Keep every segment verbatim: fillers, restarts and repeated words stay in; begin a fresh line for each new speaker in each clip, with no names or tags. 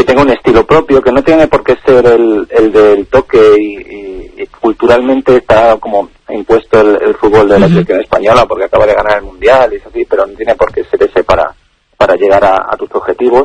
tenga un estilo propio, que no tiene por qué ser el, el del toque y, y, y culturalmente está como impuesto el, el fútbol de la uh-huh. selección española porque acaba de ganar el mundial y eso sí, pero no tiene por qué ser ese para, para llegar a, a tus objetivos.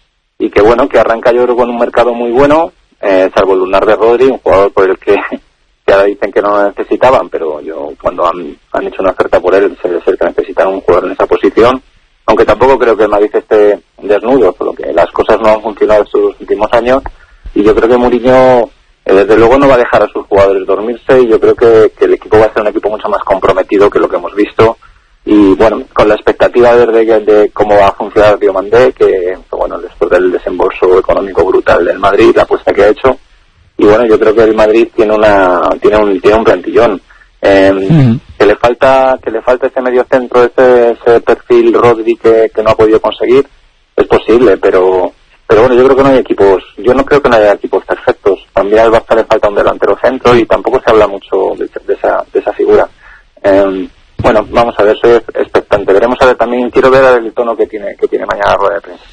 Y que bueno, que arranca yo creo con un mercado muy bueno, eh, salvo el lunar de Rodri, un jugador por el que ya dicen que no lo necesitaban, pero yo cuando han, han hecho una oferta por él, se debe ser que necesitan un jugador en esa posición, aunque tampoco creo que el Madrid esté desnudo, por lo que las cosas no han funcionado estos últimos años, y yo creo que Mourinho eh, desde luego no va a dejar a sus jugadores dormirse, y yo creo que, que el equipo va a ser un equipo mucho más comprometido que lo que hemos visto. Y bueno, con la expectativa de, de, de cómo va a funcionar Diomandé, que bueno, después del desembolso económico brutal del Madrid, la apuesta que ha hecho, y bueno, yo creo que el Madrid tiene una tiene un tiene un plantillón, eh, uh-huh. que le falta que le falta ese medio centro, ese, ese perfil Rodri que, que no ha podido conseguir, es posible, pero pero bueno, yo creo que no hay equipos, yo no creo que no haya equipos perfectos. También al Barça le falta un delantero centro y tampoco se habla mucho de, de esa de esa figura. Eh, Bueno, vamos a ver, soy expectante. Veremos a ver también, quiero ver el tono que tiene que tiene mañana la rueda de prensa.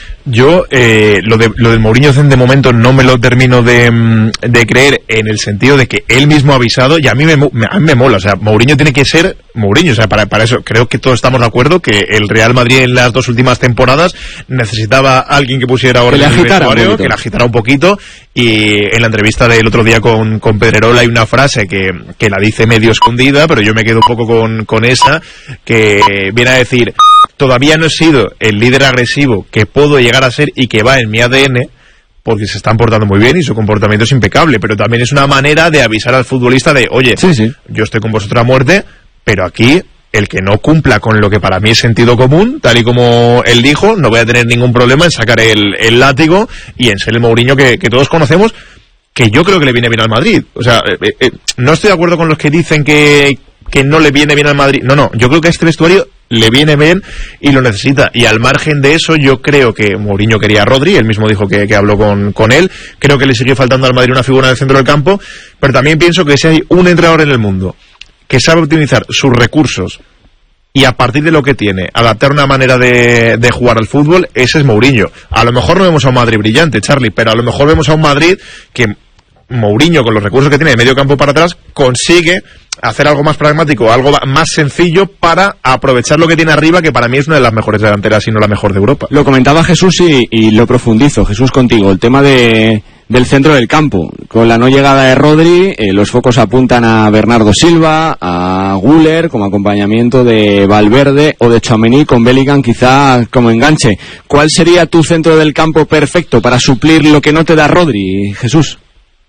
Yo, eh, lo de lo del Mourinho de momento no me lo termino de, de creer, en el sentido de que él mismo ha avisado, y a mí me, me, a mí me mola, o sea, Mourinho tiene que ser Mourinho, o sea, para, para eso creo que todos estamos de acuerdo que el Real Madrid en las dos últimas temporadas necesitaba a alguien que pusiera orden en el vestuario, que le agitara un poquito, y en la entrevista del otro día con, con Pedrerol hay una frase que, que la dice medio escondida, pero yo me quedo un poco con, con esa, que viene a decir: todavía no he sido el líder agresivo que puedo llegar a ser y que va en mi A D N, porque se están portando muy bien y su comportamiento es impecable, pero también es una manera de avisar al futbolista de, oye, sí, sí. yo estoy con vosotros a muerte, pero aquí el que no cumpla con lo que para mí es sentido común, tal y como él dijo, no voy a tener ningún problema en sacar el, el látigo y en ser el Mourinho que, que todos conocemos, que yo creo que le viene bien al Madrid. O sea, eh, eh, no estoy de acuerdo con los que dicen que, que no le viene bien al Madrid. No, no, yo creo que a este vestuario le viene bien y lo necesita, y al margen de eso yo creo que Mourinho quería a Rodri, él mismo dijo que, que habló con, con él, creo que le sigue faltando al Madrid una figura en el centro del campo, pero también pienso que si hay un entrenador en el mundo que sabe optimizar sus recursos y a partir de lo que tiene adaptar una manera de, de jugar al fútbol, ese es Mourinho. A lo mejor no vemos a un Madrid brillante, Charlie, pero a lo mejor vemos a un Madrid que Mourinho, con los recursos que tiene de medio campo para atrás, consigue hacer algo más pragmático, algo más sencillo para aprovechar lo que tiene arriba, que para mí es una de las mejores delanteras, si no la mejor de Europa.
Lo comentaba Jesús y, y lo profundizo, Jesús, contigo, el tema de del centro del campo. Con la no llegada de Rodri, eh, los focos apuntan a Bernardo Silva, a Güler como acompañamiento de Valverde o de Tchouaméni, con Bellingham quizá como enganche. ¿Cuál sería tu centro del campo perfecto para suplir lo que no te da Rodri, Jesús?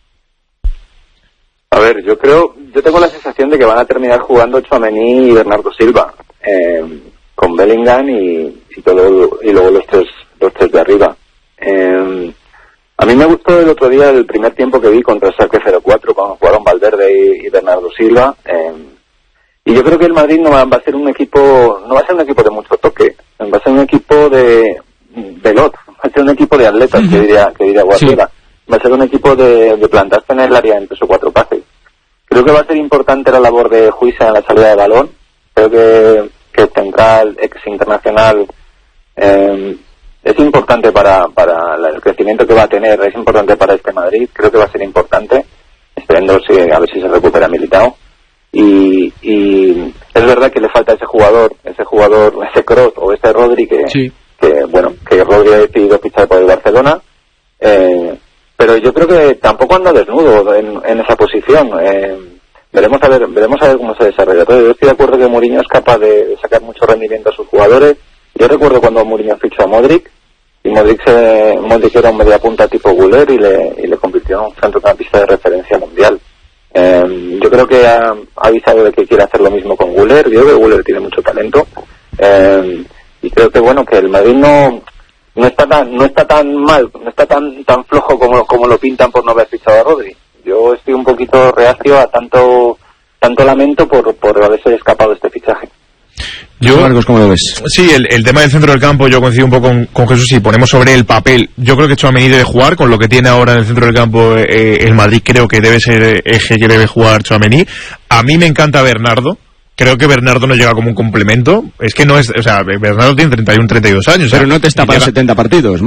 A ver, yo creo, yo tengo la sensación de que van a terminar jugando Tchouaméni y Bernardo Silva, eh, con Bellingham y, y todo, y luego los tres, los tres de arriba. Eh, a mí me gustó el otro día el primer tiempo que vi contra Schalke cero cuatro cuando jugaron Valverde y, y Bernardo Silva. Eh, y yo creo que el Madrid no va, va a ser un equipo, no va a ser un equipo de mucho toque, va a ser un equipo de veloz, va a ser un equipo de atletas, uh-huh. que diría, que diría Guardiola. Sí. Va a ser un equipo de, de plantarse en el área en tres o cuatro pases. Creo que va a ser importante la labor de Huijsen en la salida de balón. Creo que, que el central, ex internacional, eh, es importante para, para el crecimiento que va a tener, es importante para este Madrid. Creo que va a ser importante, esperando si, a ver si se recupera Militao. Y, y es verdad que le falta ese jugador, ese jugador, ese Kroos o ese Rodri que, sí. que bueno, que Rodri ha decidido fichar por el Barcelona. Eh, pero yo creo que tampoco anda desnudo en, en esa posición. Eh, veremos a ver, veremos a ver cómo se desarrolla todo. Yo estoy de acuerdo que Mourinho es capaz de, de sacar mucho rendimiento a sus jugadores. Yo recuerdo cuando Mourinho fichó a Modric, y Modric, se, Modric era un mediapunta tipo Güler y le, y le convirtió en un centrocampista de referencia mundial. Eh, yo creo que ha, ha avisado de que quiere hacer lo mismo con Güler. Yo creo que Güler tiene mucho talento. Eh, y creo que bueno, que el Madrid no... no está tan no está tan mal, no está tan tan flojo como como lo pintan por no haber fichado a Rodri. Yo estoy un poquito reacio a tanto tanto lamento por por haberse escapado este fichaje.
Yo,
Marcos, ¿cómo lo ves?
Sí, el, el tema del centro del campo yo coincido un poco con, con Jesús y ponemos sobre el papel. Yo creo que Tchouaméni debe jugar con lo que tiene ahora en el centro del campo. Eh, el Madrid creo que debe ser eje que debe jugar Tchouaméni. A mí me encanta Bernardo. Creo que Bernardo no llega como un complemento. Es que no es, o sea, Bernardo tiene treinta y uno, treinta y dos años.
Pero
o sea,
no te está para
llega...
setenta partidos.